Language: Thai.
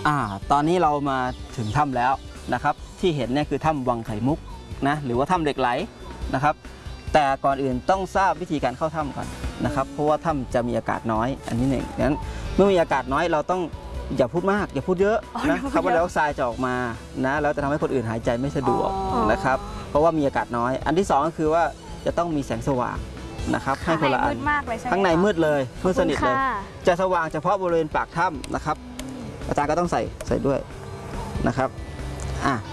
ตอนนี้เรามาถึงถ้ำแล้วนะครับที่เห็นเนี่ยคือถ้ำวังไข่มุกนะหรือว่าถ้ำเหล็กไหลนะครับแต่ก่อนอื่นต้องทราบวิธีการเข้าถ้ำก่อนนะครับเพราะว่าถ้ำจะมีอากาศน้อยอันนี้หนึ่งดังนั้นเมื่อมีอากาศน้อยเราต้องอย่าพูดมากอย่าพูดเยอะนะคาร์บอนไดออกไซด์จะออกมานะแล้วจะทำให้คนอื่นหายใจไม่สะดวกนะครับเพราะว่ามีอากาศน้อยอันที่2ก็คือว่าจะต้องมีแสงสว่างนะครับให้คนละอันข้างในมืดเลยมืดสนิทเลยจะสว่างเฉพาะบริเวณปากถ้ำนะครับอาจารย์ก็ต้องใส่ด้วยนะครับ